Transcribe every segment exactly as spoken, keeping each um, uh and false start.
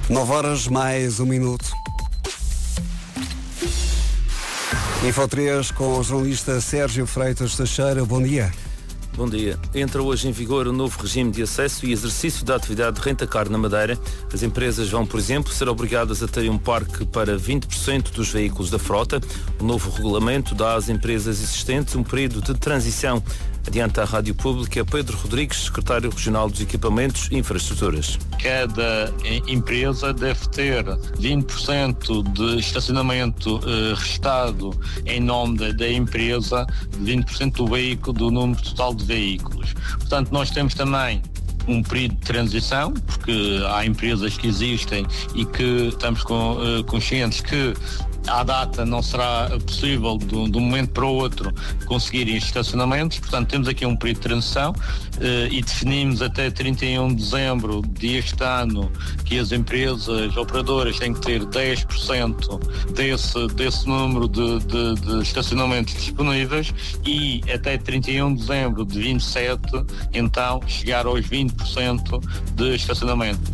nove horas mais um minuto. Info três com o jornalista Sérgio Freitas Teixeira. Bom dia. Bom dia. Entra hoje em vigor o novo regime de acesso e exercício da atividade de renta-car na Madeira. As empresas vão, por exemplo, ser obrigadas a terem um parque para vinte por cento dos veículos da frota. O novo regulamento dá às empresas existentes um período de transição. Adianta a Rádio Pública Pedro Rodrigues, secretário regional dos Equipamentos e Infraestruturas. Cada empresa deve ter vinte por cento de estacionamento eh, restado em nome da, da empresa, vinte por cento do veículo, do número total de veículos. Portanto, nós temos também um período de transição, porque há empresas que existem e que estamos com, eh, conscientes que à data não será possível de um momento para o outro conseguirem estacionamentos, portanto temos aqui um período de transição eh, e definimos até trinta e um de dezembro deste ano que as empresas operadoras têm que ter dez por cento desse, desse número de, de, de estacionamentos disponíveis e até trinta e um de dezembro de vinte e sete então chegar aos vinte por cento de estacionamento.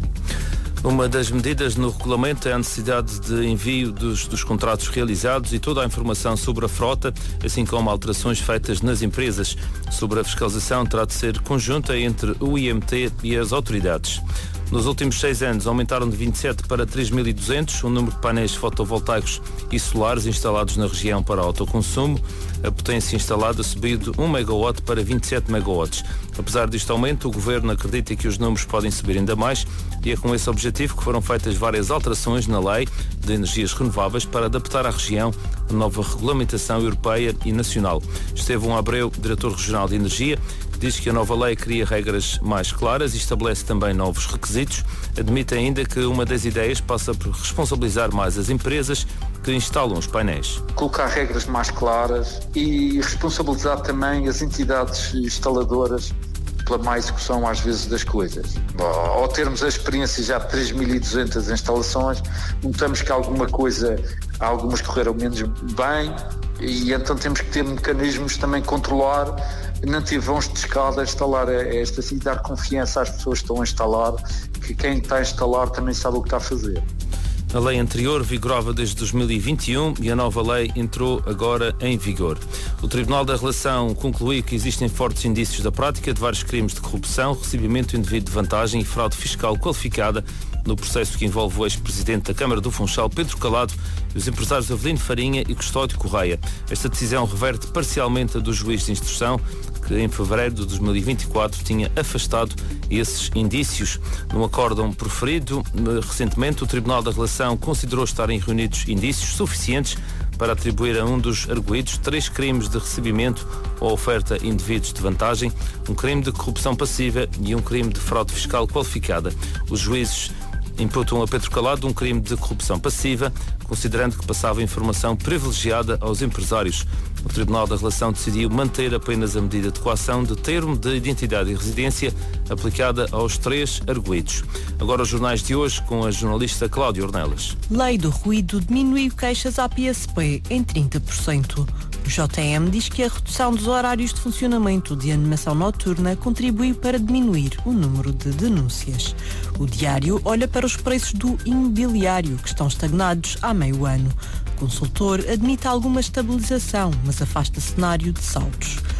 Uma das medidas no regulamento é a necessidade de envio dos, dos contratos realizados e toda a informação sobre a frota, assim como alterações feitas nas empresas. Sobre a fiscalização, terá de ser conjunta entre o I M T e as autoridades. Nos últimos seis anos aumentaram de vinte e sete para três mil e duzentos o número de painéis fotovoltaicos e solares instalados na região para autoconsumo. A potência instalada subiu de um megawatt para vinte e sete megawatts. Apesar deste aumento, o Governo acredita que os números podem subir ainda mais e é com esse objetivo que foram feitas várias alterações na lei de energias renováveis para adaptar à região a nova regulamentação europeia e nacional. Estevão Abreu, diretor regional de energia, diz que a nova lei cria regras mais claras e estabelece também novos requisitos. Admite ainda que uma das ideias passa por responsabilizar mais as empresas que instalam os painéis. Colocar regras mais claras e responsabilizar também as entidades instaladoras pela má execução às vezes das coisas. Ao termos a experiência já de três mil e duzentas instalações, notamos que alguma coisa, algumas correram menos bem e então temos que ter mecanismos também controlar, não ter vãos de escada a instalar esta assim, dar confiança às pessoas que estão a instalar, que quem está a instalar também sabe o que está a fazer. A lei anterior vigorava desde dois mil e vinte e um e a nova lei entrou agora em vigor. O Tribunal da Relação concluiu que existem fortes indícios da prática de vários crimes de corrupção, recebimento indevido de vantagem e fraude fiscal qualificada no processo que envolve o ex-presidente da Câmara do Funchal, Pedro Calado, e os empresários Avelino Farinha e Custódio Correia. Esta decisão reverte parcialmente a do juiz de instrução, que em fevereiro de dois mil e vinte e quatro tinha afastado esses indícios. Num acórdão proferido recentemente, o Tribunal da Relação considerou estarem reunidos indícios suficientes para atribuir a um dos arguidos três crimes de recebimento ou oferta indevidos de vantagem, um crime de corrupção passiva e um crime de fraude fiscal qualificada. Os juízes imputam a Pedro Calado um crime de corrupção passiva, considerando que passava informação privilegiada aos empresários. O Tribunal da Relação decidiu manter apenas a medida de coação de termo de identidade e residência aplicada aos três arguidos. Agora os jornais de hoje com a jornalista Cláudia Ornelas. Lei do ruído diminuiu queixas à P S P em trinta por cento. O J M diz que a redução dos horários de funcionamento de animação noturna contribuiu para diminuir o número de denúncias. O Diário olha para os preços do imobiliário, que estão estagnados há meio ano. O consultor admite alguma estabilização, mas afasta cenário de saltos.